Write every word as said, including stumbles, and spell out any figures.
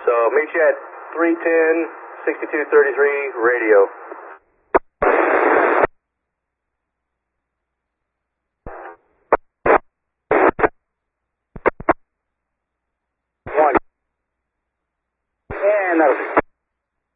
So meet you at three ten, sixty-two thirty-three radio.